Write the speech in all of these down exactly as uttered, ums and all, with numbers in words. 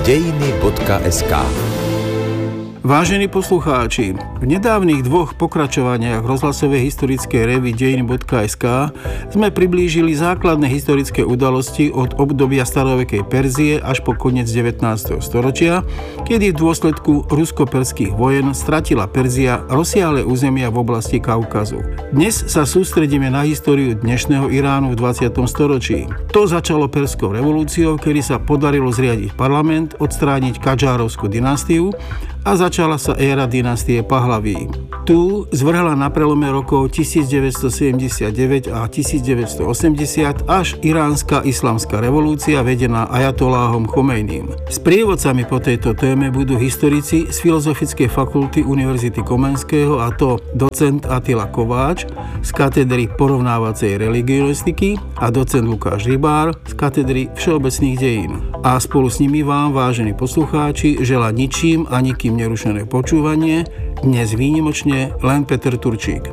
dejiny bodka es ká. Vážení poslucháči, v nedávnych dvoch pokračovaniach rozhlasovej historickej revy dejiny bodka es ká sme priblížili základné historické udalosti od obdobia starovekej Perzie až po koniec devätnásteho storočia, kedy v dôsledku rusko-perských vojen stratila Perzia rozsiahle územia v oblasti Kaukazu. Dnes sa sústredíme na históriu dnešného Iránu v dvadsiatom storočí. To začalo Perskou revolúciou, kedy sa podarilo zriadiť parlament, odstrániť Kadžárovskú dynastiu a začala sa éra dynastie Pahlaví. Tu zvrhla na prelome rokov tisícdeväťstosedemdesiatdeväť a tisícdeväťstoosemdesiat až iránska islamská revolúcia vedená ajatoláhom Chomejním. Sprievodcami po tejto téme budú historici z Filozofickej fakulty Univerzity Komenského, a to docent Attila Kováč z katedry porovnávacej religionistiky a docent Lukáš Rybár z katedry všeobecných dejín. A spolu s nimi vám, vážení poslucháči, želá ničím a nikým nerušené počúvanie, dnes výnimočne len Peter Turčík.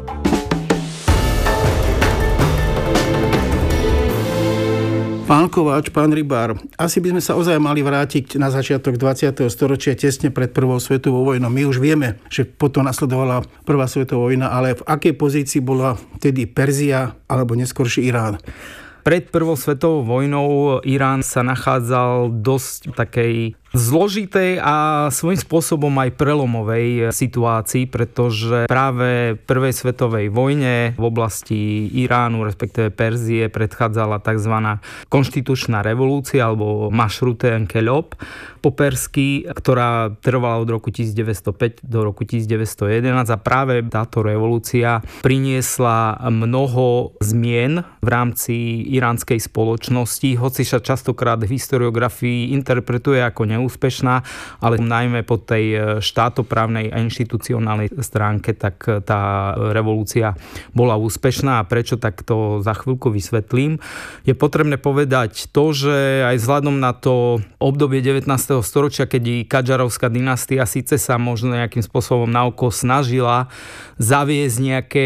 Pán Kováč, pán Rybár, asi by sme sa ozaj mali vrátiť na začiatok dvadsiateho storočia, tesne pred prvou svetovou vojnou. My už vieme, že potom nasledovala prvá svetová vojna, ale v akej pozícii bola tedy Perzia alebo neskorší Irán? Pred prvou svetovou vojnou Irán sa nachádzal dosť takej zložitej a svojím spôsobom aj prelomovej situácii, pretože práve prvej svetovej vojne v oblasti Iránu, respektíve Perzie, predchádzala tzv. Konštitučná revolúcia alebo Mašrute Enkeľob po persky, ktorá trvala od roku tisícdeväťstopäť do roku tisícdeväťstojedenásť, a práve táto revolúcia priniesla mnoho zmien v rámci iránskej spoločnosti, hoci sa častokrát v historiografii interpretuje ako neúspešná, ale najmä po tej štátoprávnej a inštitucionálnej stránke, tak tá revolúcia bola úspešná. A prečo, tak to za chvíľku vysvetlím. Je potrebné povedať to, že aj vzhľadom na to obdobie devätnásteho storočia, keď Kadžárovská dynastia síce sa možno nejakým spôsobom naoko snažila zaviesť nejaké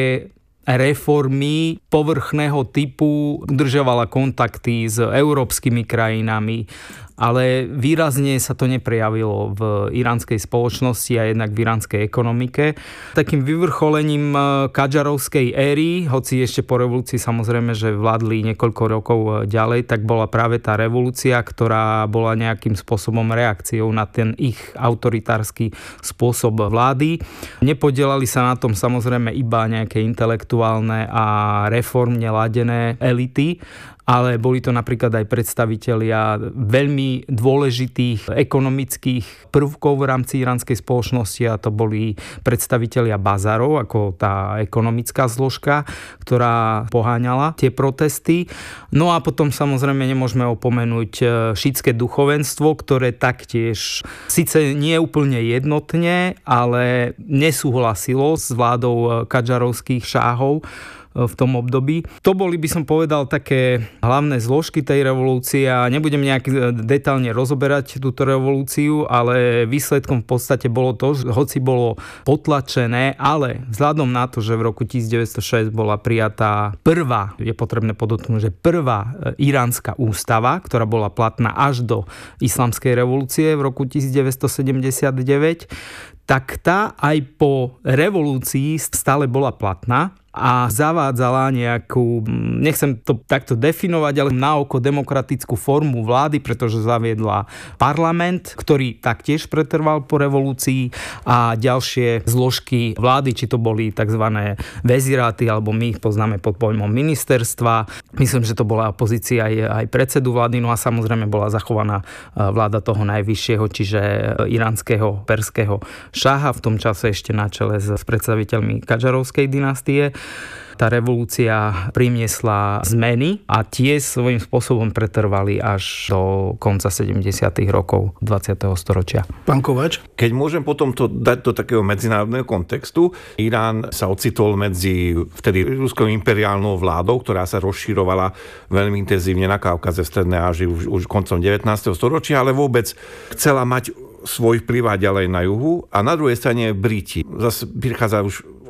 reformy povrchného typu, udržovala kontakty s európskymi krajinami, ale výrazne sa to neprejavilo v iránskej spoločnosti a jednak v iránskej ekonomike. Takým vyvrcholením kadžarovskej éry, hoci ešte po revolúcii samozrejme, že vládli niekoľko rokov ďalej, tak bola práve tá revolúcia, ktorá bola nejakým spôsobom reakciou na ten ich autoritársky spôsob vlády. Nepodielali sa na tom samozrejme iba nejaké intelektuálne a reformne ladené elity, ale boli to napríklad aj predstavitelia veľmi dôležitých ekonomických prvkov v rámci iránskej spoločnosti, a to boli predstavitelia bazarov, ako tá ekonomická zložka, ktorá poháňala tie protesty. No a potom samozrejme nemôžeme opomenúť šítske duchovenstvo, ktoré taktiež síce nie úplne jednotne, ale nesúhlasilo s vládou kadžarovských šáhov v tom období. To boli, by som povedal, také hlavné zložky tej revolúcie, a nebudem nejak detailne rozoberať túto revolúciu, ale výsledkom v podstate bolo to, že hoci bolo potlačené, ale vzhľadom na to, že v roku tisícdeväťstošesť bola prijatá prvá, je potrebné podotknúť, že prvá iránska ústava, ktorá bola platná až do islamskej revolúcie v roku tisícdeväťstosedemdesiatdeväť, tak tá aj po revolúcii stále bola platná a zavádzala nejakú, nechcem to takto definovať, ale na oko demokratickú formu vlády, pretože zaviedla parlament, ktorý taktiež pretrval po revolúcii, a ďalšie zložky vlády, či to boli tzv. Veziráty, alebo my ich poznáme pod pojmom ministerstva. Myslím, že to bola pozícia aj, aj predsedu vlády, no a samozrejme bola zachovaná vláda toho najvyššieho, čiže iránskeho perského šáha, v tom čase ešte na čele s predstaviteľmi Kadžarovskej dynastie. Tá revolúcia priniesla zmeny a tie svojím spôsobom pretrvali až do konca sedemdesiatych rokov dvadsiateho storočia. Pán Kováč? Keď môžem potom to dať do takého medzinárodného kontextu, Irán sa ocitol medzi vtedy ruskou imperiálnou vládou, ktorá sa rozširovala veľmi intenzívne na Kaukaze, v Strednej Ázii už, už koncom devätnásteho storočia, ale vôbec chcela mať svoj vplyv ďalej na juhu, a na druhej strane Briti. Zase prichádza už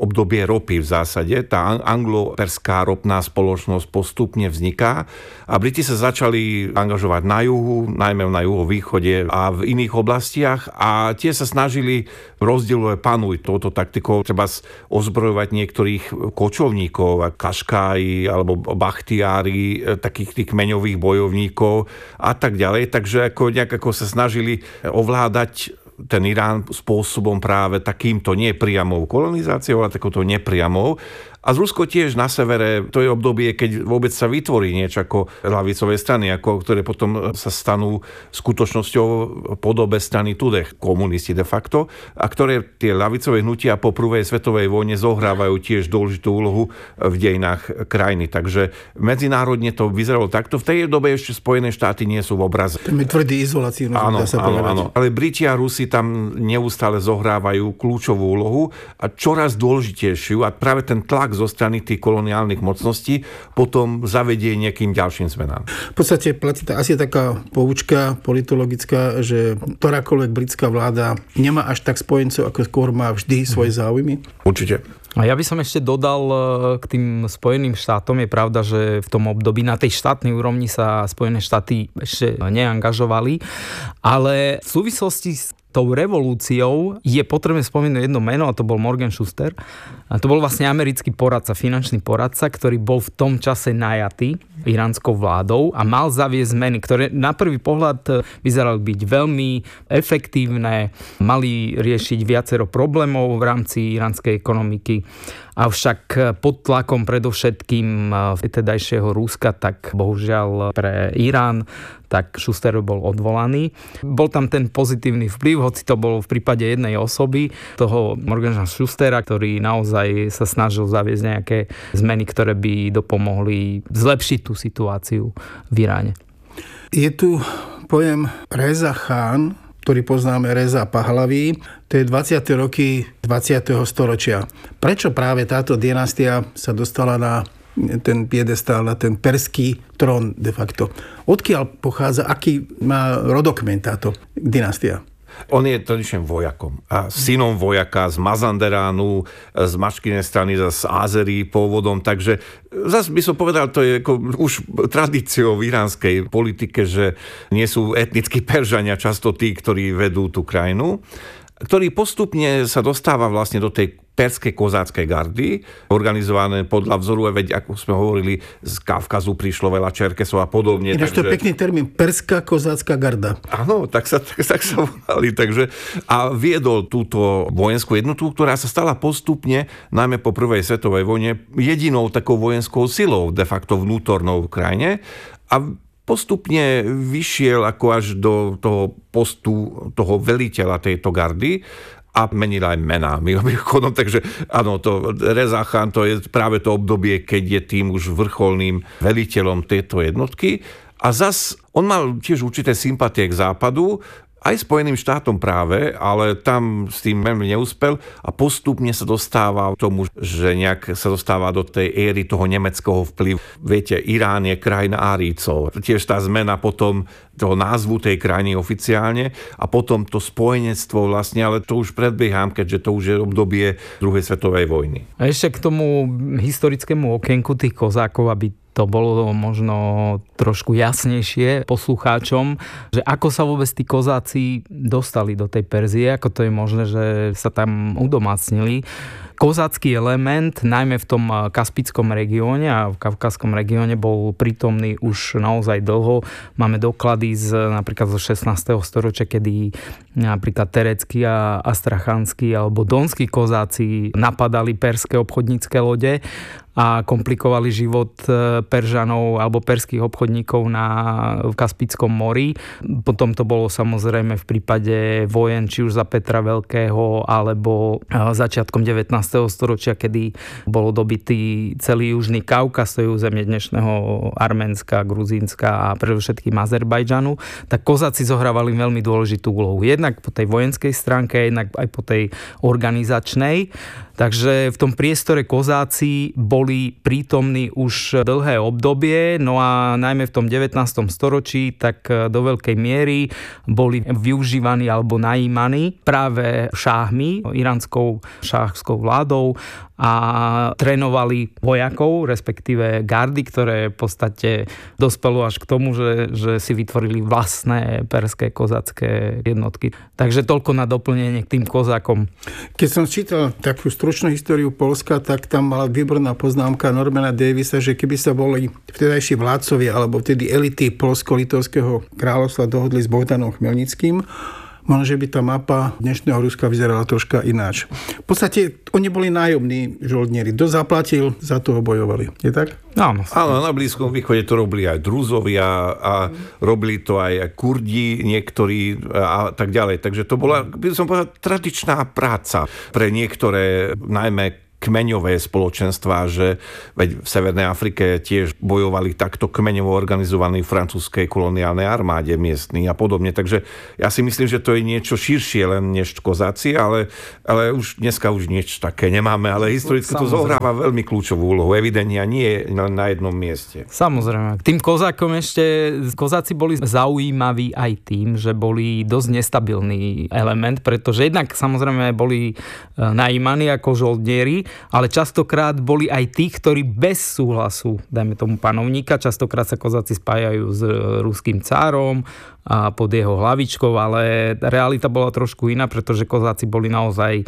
obdobie ropy v zásade. Tá anglo-perská ropná spoločnosť postupne vzniká a Briti sa začali angažovať na juhu, najmä na juhovýchode a v iných oblastiach a tie sa snažili rozdielovať panuj touto taktikou, treba ozbrojovať niektorých kočovníkov, kaškáji alebo bachtiári, takých tých kmeňových bojovníkov a tak ďalej. Takže ako nejak ako sa snažili ovládať ten Irán spôsobom práve takýmto nepriamou kolonizáciou, ale takouto nepriamou. A z Rusko tiež na severe, to je obdobie, keď vôbec sa vytvorí niečo ako ľavicové strany, ako, ktoré potom sa stanú skutočnosťou podobe strany Tudeh, komunisti de facto, a ktoré tie ľavicové hnutia po prvej svetovej vojne zohrávajú tiež dôležitú úlohu v dejinách krajiny. Takže medzinárodne to vyzeralo takto. V tej dobe ešte Spojené štáty nie sú v obraze. To je tvrdý izoláciu. Áno, áno, áno. Ale Briti a Rusi tam neustále zohrávajú kľúčovú úlohu a čoraz dôležitejšiu a práve ten tlak zo strany tých koloniálnych mocností potom zavedie nejakým ďalším zmenám. V podstate platí to asi taká poučka politologická, že ktorákoľvek britská vláda nemá až tak spojencov, ako skôr má vždy svoje záujmy. Určite. A ja by som ešte dodal k tým Spojeným štátom. Je pravda, že v tom období na tej štátnej úrovni sa Spojené štáty ešte neangažovali, ale v súvislosti s tou revolúciou je potrebné spomenúť jedno meno a to bol Morgan Shuster. A to bol vlastne americký poradca, finančný poradca, ktorý bol v tom čase najatý iránskou vládou a mal zaviesť zmeny, ktoré na prvý pohľad vyzerali byť veľmi efektívne, mali riešiť viacero problémov v rámci iránskej ekonomiky. Avšak pod tlakom predovšetkým vtedajšieho Ruska, tak bohužiaľ pre Irán, tak Shuster bol odvolaný. Bol tam ten pozitívny vplyv, hoci to bolo v prípade jednej osoby, toho Morgana Schustera, ktorý naozaj sa snažil zaviesť nejaké zmeny, ktoré by dopomohli zlepšiť tú situáciu v Iráne. Je tu pojem Reza Khan, ktorý poznáme Reza Pahlaví, to je dvadsiate roky dvadsiateho storočia. Prečo práve táto dynastia sa dostala na ten piedestál, na ten perský trón de facto? Odkiaľ pochádza, aký má rodokmen táto dynastia? On je tradičným vojakom a synom vojaka z Mazanderánu, z mačkinej strany, z Azerí pôvodom, takže zase by som povedal, to je ako už tradíciou v iránskej politike, že nie sú etnickí Peržania často tí, ktorí vedú tú krajinu, ktorý postupne sa dostáva vlastne do tej perskej kozáckej gardy, organizované podľa vzoru, veď ako sme hovorili, z Kavkazu prišlo veľa Čerkesov a podobne. Ináč to je pekný termín, perská kozácka garda. Áno, tak sa, tak, tak sa volali. Takže, a viedol túto vojenskú jednotu, ktorá sa stala postupne, najmä po prvej svetovej vojne, jedinou takou vojenskou silou, de facto vnútornou v krajine. A postupne vyšiel ako až do toho postu toho veliteľa tejto gardy a menil aj mená. Takže áno, to Reza Khan, to je práve to obdobie, keď je tým už vrcholným veliteľom tejto jednotky. A zas on mal tiež určité sympatie k západu, aj Spojeným štátom práve, ale tam s tým veľmi neúspel a postupne sa dostáva k tomu, že nejak sa dostáva do tej éry toho nemeckého vplyvu. Viete, Irán je krajina Árijcov. Tiež tá zmena potom toho názvu tej krajiny oficiálne a potom to spojenectvo vlastne, ale to už predbieham, keďže to už je obdobie druhej svetovej vojny. A ešte k tomu historickému okienku tých kozákov, aby to bolo možno trošku jasnejšie poslucháčom, že ako sa vôbec tí kozáci dostali do tej Perzie, ako to je možné, že sa tam udomácnili. Kozácky element, najmä v tom Kaspickom regióne a v Kavkazskom regióne bol prítomný už naozaj dlho. Máme doklady z, napríklad zo šestnásteho storočia, kedy napríklad tereckí a astrachanskí alebo donskí kozáci napadali perské obchodnícke lode a komplikovali život Peržanov alebo perských obchodníkov na v Kaspickom mori. Potom to bolo samozrejme v prípade vojen, či už za Petra Veľkého alebo začiatkom devätnásteho storočia, kedy bolo dobitý celý Južný Kaukaz, to je územie dnešného Arménska, Gruzínska a predovšetkým Azerbajdžanu, tak kozáci zohrávali veľmi dôležitú úlohu. Jednak po tej vojenskej stránke, jednak aj po tej organizačnej. Takže v tom priestore kozáci boli prítomní už dlhé obdobie, no a najmä v tom devätnástom storočí tak do veľkej miery boli využívaní alebo najímaní práve šáhmi, iránskou šáhskou vládou vládou a trénovali vojakov, respektíve gardy, ktoré v podstate dospelo až k tomu, že, že si vytvorili vlastné perské kozacké jednotky. Takže toľko na doplnenie k tým kozákom. Keď som čítal takú stručnú históriu Poľska, tak tam mala výborná poznámka Normana Davisa, že keby sa boli vtedajší vládcovia alebo vtedy elity Poľsko-Litovského kráľovstva dohodli s Bohdanom Chmelnickým, možno, že by tá mapa dnešného Ruska vyzerala troška ináč. V podstate oni boli nájomní žoldnieri. Kto zaplatil, za toho bojovali. Je tak? Áno. Áno, na Blízkom východe to robili aj Druzovia a robili to aj Kurdi niektorí a tak ďalej. Takže to bola, by som povedal, tradičná práca pre niektoré, najmä kmeňové spoločenstvá, že veď v Severnej Afrike tiež bojovali takto kmeňovo organizovaní v francúzskej koloniálnej armáde miestni a podobne. Takže ja si myslím, že to je niečo širšie len než kozáci, ale, ale už dneska už niečo také nemáme, ale historicky to zohráva veľmi kľúčovú úlohu. Evidentne nie len na jednom mieste. Samozrejme. K tým kozákom ešte, kozáci boli zaujímaví aj tým, že boli dosť nestabilný element, pretože jednak samozrejme boli najímaní ako žoldnieri, ale častokrát boli aj tí, ktorí bez súhlasu, dajme tomu panovníka, častokrát sa kozáci spájajú s ruským cárom a pod jeho hlavičkou, ale realita bola trošku iná, pretože kozáci boli naozaj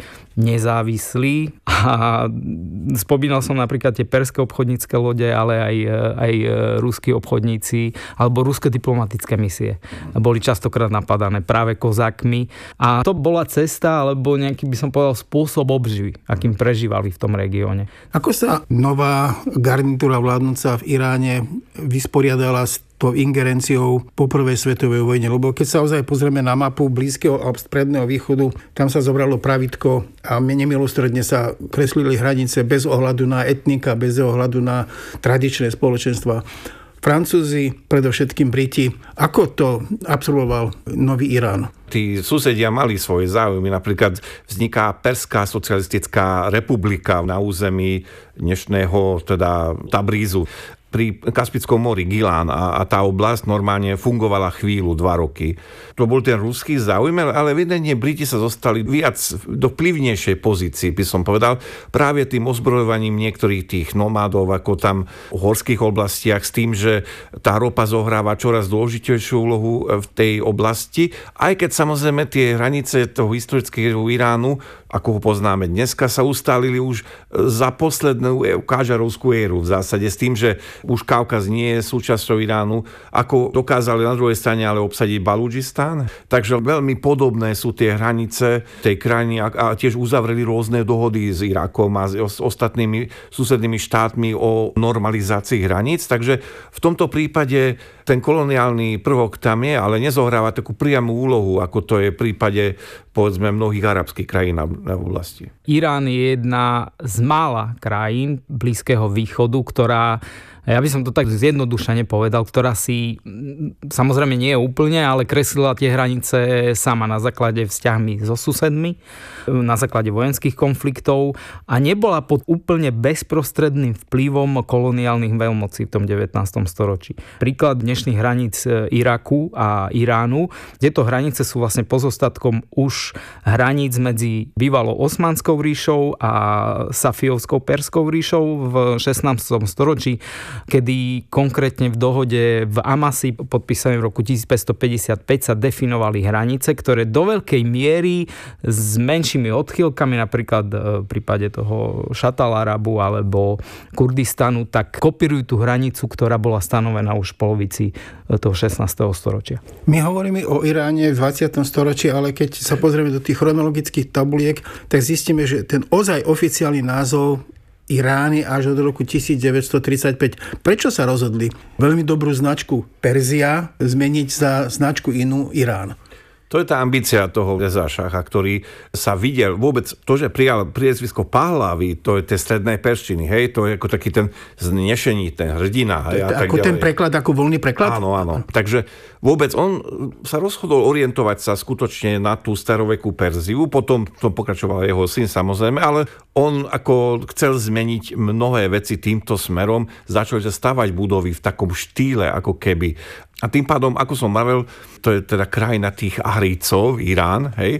nezávislí a spomínal som napríklad tie perské obchodnícke lode, ale aj, aj ruskí obchodníci alebo ruské diplomatické misie boli častokrát napadané práve kozákmi a to bola cesta, alebo nejaký by som povedal spôsob obživy, akým prežívali v tom regióne. Ako sa nová garnitúra vládnúca v Iráne vysporiadala s tou ingerenciou po prvej svetovej vojne? Lebo keď sa ozaj pozrieme na mapu Blízkeho a Stredného východu, tam sa zobralo pravítko a nemilostredne sa kreslili hranice bez ohľadu na etnika, bez ohľadu na tradičné spoločenstva. Francúzi, predovšetkým Briti. Ako to absolvoval nový Irán? Tí susedia mali svoje záujmy. Napríklad vzniká Perská socialistická republika na území dnešného teda Tabrízu. Pri Kaspickom mori Gilán a, a tá oblasť normálne fungovala chvíľu, dva roky. To bol ten ruský záujem, ale evidentne Briti sa zostali viac do vplyvnejšej pozícii, by som povedal, práve tým ozbrojovaním niektorých tých nomádov, ako tam v horských oblastiach, s tým, že tá ropa zohráva čoraz dôležitejšiu úlohu v tej oblasti, aj keď samozrejme tie hranice toho historického Iránu, ako ho poznáme dneska, sa ustálili už za poslednú kážarovskú éru v zásade, s tým, že už Kaukaz nie je súčasťou Iránu, ako dokázali na druhej strane ale obsadiť Balúčistán. Takže veľmi podobné sú tie hranice tej krajiny a tiež uzavreli rôzne dohody s Irakom a s ostatnými susednými štátmi o normalizácii hraníc. Takže v tomto prípade ten koloniálny prvok tam je, ale nezohráva takú priamu úlohu, ako to je v prípade povedzme mnohých arabských krajín na oblasti. Irán je jedna z mála krajín Blízkeho východu, ktorá, ja by som to tak zjednodušene povedal, ktorá si samozrejme nie je úplne, ale kreslila tie hranice sama na základe vzťahmi so susedmi, na základe vojenských konfliktov a nebola pod úplne bezprostredným vplyvom koloniálnych veľmocí v tom devätnástom storočí. Príklad dnešných hraníc Iraku a Iránu, tieto hranice sú vlastne pozostatkom už hraníc medzi bývalou Osmanskou ríšou a Safijovskou Perskou ríšou v šestnástom storočí, kedy konkrétne v dohode v Amasi podpísanej v roku tisícpäťstopäťdesiatpäť sa definovali hranice, ktoré do veľkej miery s menšími odchýlkami, napríklad v prípade toho Šatalarabu alebo Kurdistanu, tak kopírujú tú hranicu, ktorá bola stanovená už v polovici toho šestnásteho storočia. My hovoríme o Iráne v dvadsiatom storočí, ale keď sa pozrieme do tých chronologických tabuliek, tak zistíme, že ten ozaj oficiálny názov Irány až od roku devätnásťtridsaťpäť. Prečo sa rozhodli veľmi dobrú značku Perzia zmeniť za značku inú Irán? To je tá ambícia toho Reza Šacha, ktorý sa videl vôbec, to, že prijal priezvisko Pahlavi, to je tie stredné perštiny, hej, to je ako taký ten znešení, ten hrdina. Hej, to, ako ten preklad, ako voľný preklad? Áno, áno. Takže vôbec on sa rozhodol orientovať sa skutočne na tú starovekú Perziu, potom to pokračoval jeho syn samozrejme, ale on ako chcel zmeniť mnohé veci týmto smerom, začal sa stavať budovy v takom štýle, ako keby. A tým pádom, ako som vravel, to je teda krajina tých Ahrícov, Irán, hej,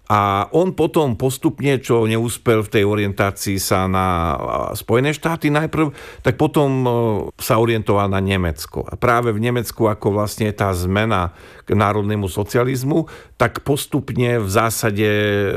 A on potom postupne, čo neúspel v tej orientácii sa na Spojené štáty najprv, tak potom sa orientoval na Nemecko. A práve v Nemecku, ako vlastne tá zmena k národnému socializmu, tak postupne v zásade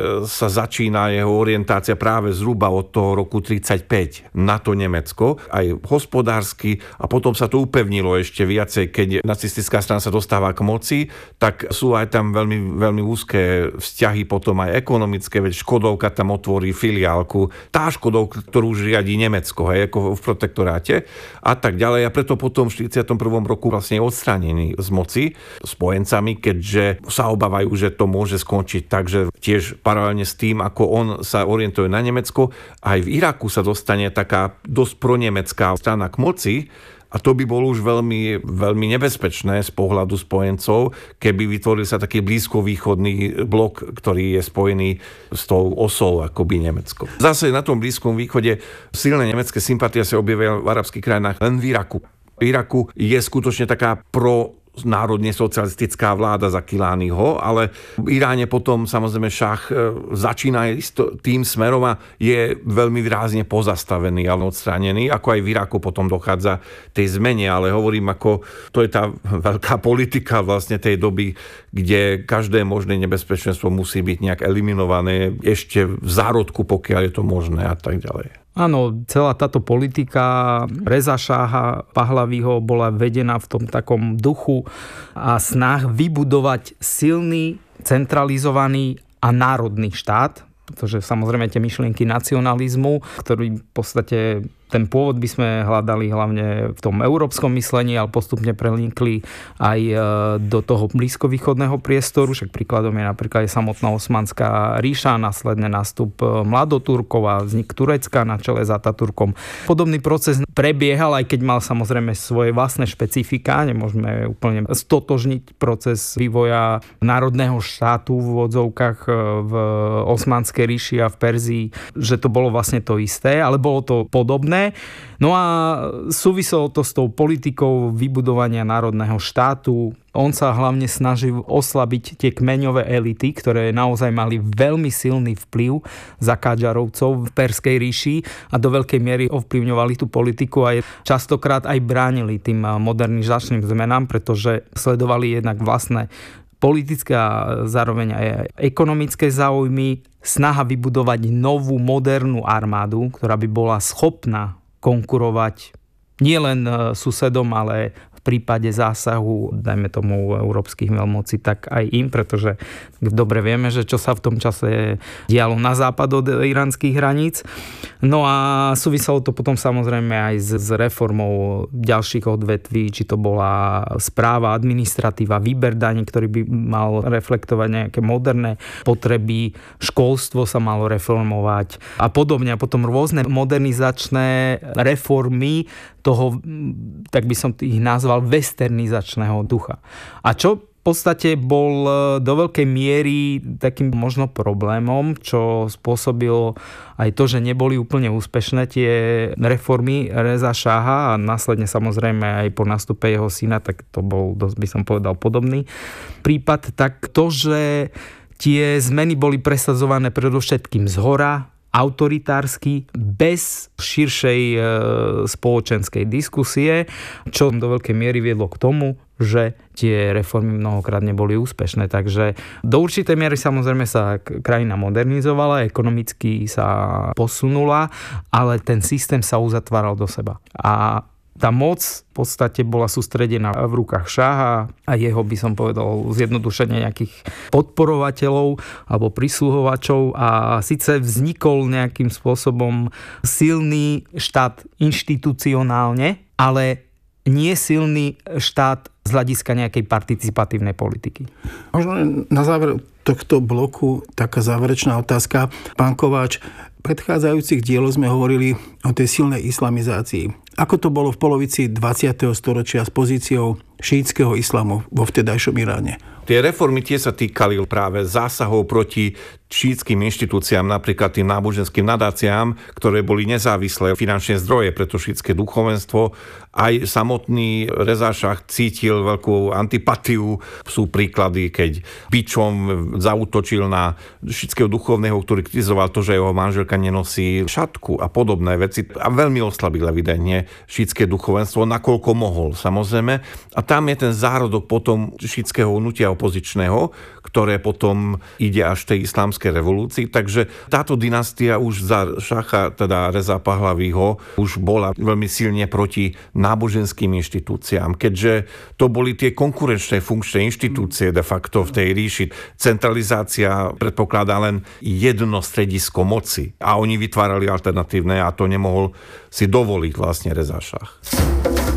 sa začína jeho orientácia práve zhruba od toho roku tridsaťpäť na to Nemecko, aj hospodársky, a potom sa to upevnilo ešte viacej, keď nacistická strana sa dostáva k moci, tak sú aj tam veľmi, veľmi úzke vzťahy potom aj ekonomické, veď Škodovka tam otvorí filiálku, tá Škodovka, ktorú už riadí Nemecko, hej, ako v protektoráte a tak ďalej. A preto potom v štyridsiatom prvom roku vlastne je odstránený z moci spojencami, keďže sa obávajú, že to môže skončiť tak, že tiež paralelne s tým, ako on sa orientuje na Nemecko, aj v Iraku sa dostane taká dosť pronemecká strana k moci. A to by bolo už veľmi, veľmi nebezpečné z pohľadu spojencov, keby vytvoril sa taký blízkovýchodný blok, ktorý je spojený s tou osou akoby Nemecko. Zase na tom Blízkom východe silné nemecké sympatie sa objavia v arabských krajinách len v Iraku. V Iraku je skutočne taká pro národne socialistická vláda za Kilányho, ale v Iráne potom samozrejme šach začína tým smerom a je veľmi výrazne pozastavený a odstránený, ako aj v Iraku potom dochádza tej zmene, ale hovorím, ako to je tá veľká politika vlastne tej doby, kde každé možné nebezpečenstvo musí byť nejak eliminované ešte v zárodku, pokiaľ je to možné a tak ďalej. Áno, celá táto politika Reza Šáha Pahlavího bola vedená v tom takom duchu a snah vybudovať silný, centralizovaný a národný štát, pretože samozrejme tie myšlienky nacionalizmu, ktorý v podstate ten pôvod by sme hľadali hlavne v tom európskom myslení, ale postupne prelinkli aj do toho blízkovýchodného priestoru. Však príkladom je napríklad aj samotná Osmanská ríša, následne nástup Mladoturkov a vznik Turecka na čele s Ataturkom. Podobný proces prebiehal, aj keď mal samozrejme svoje vlastné špecifika. Nemôžeme úplne stotožniť proces vývoja národného štátu v odzovkách v Osmanskej ríši a v Perzii, že to bolo vlastne to isté, ale bolo to podobné. No a súviselo to s tou politikou vybudovania národného štátu. On sa hlavne snažil oslabiť tie kmeňové elity, ktoré naozaj mali veľmi silný vplyv za Kádžarovcov v Perskej ríši a do veľkej miery ovplyvňovali tú politiku a častokrát aj bránili tým modernizačným zmenám, pretože sledovali jednak vlastné politické a zároveň aj ekonomické záujmy, snaha vybudovať novú modernú armádu, ktorá by bola schopná konkurovať nielen susedom, ale v prípade zásahu, dajme tomu európskych veľmocí, tak aj im, pretože dobre vieme, že čo sa v tom čase dialo na západ od iránskych hraníc. No a súviselo to potom samozrejme aj s, s reformou ďalších odvetví, či to bola správa, administratíva, výber daní, ktorý by mal reflektovať nejaké moderné potreby, školstvo sa malo reformovať a podobne. A potom rôzne modernizačné reformy toho, tak by som ich nazval, westernizačného ducha. A čo v podstate bol do veľkej miery takým možno problémom, čo spôsobilo aj to, že neboli úplne úspešné tie reformy Reza Šáha a následne samozrejme aj po nástupe jeho syna, tak to bol dosť, by som povedal, podobný prípad, tak to, že tie zmeny boli presadzované predovšetkým zhora, autoritársky, bez širšej e, spoločenskej diskusie, čo do veľkej miery viedlo k tomu, že tie reformy mnohokrát neboli úspešné. Takže do určitej miery samozrejme sa krajina modernizovala, ekonomicky sa posunula, ale ten systém sa uzatváral do seba. A tá moc v podstate bola sústredená v rukách Šáha a jeho, by som povedal, zjednodušene nejakých podporovateľov alebo prisluhovačov a síce vznikol nejakým spôsobom silný štát inštitucionálne, ale nie silný štát z hľadiska nejakej participatívnej politiky. Možno na záver tohto bloku taká záverečná otázka. Pán Kováč, v predchádzajúcich dieloch sme hovorili o tej silnej islamizácii. Ako to bolo v polovici dvadsiateho storočia s pozíciou šíitskeho islamu vo vtedajšom Iráne. Tie reformy tie sa týkali práve zásahov proti šítskym inštitúciám, napríklad tým náboženským nadáciám, ktoré boli nezávislé finančné zdroje, preto šítske duchovenstvo. Aj samotný Reza Šach cítil veľkú antipatiu. Sú príklady, keď bičom zaútočil na šítského duchovného, ktorý kritizoval to, že jeho manželka nenosí šatku a podobné veci. A veľmi oslabil evidentne šítske duchovenstvo, nakoľko mohol, samozrejme. A tam je ten zárodok potom šítskeho hnutia opozičného, ktoré potom ide až tej islamskej revolúcii. Takže táto dynastia už za Šacha, teda Reza Pahlavího, už bola veľmi silne proti náboženským inštitúciám, keďže to boli tie konkurenčné funkčné inštitúcie de facto v tej ríši. Centralizácia predpokladá len jedno stredisko moci a oni vytvárali alternatívne a to nemohol si dovoliť vlastne Reza Šach.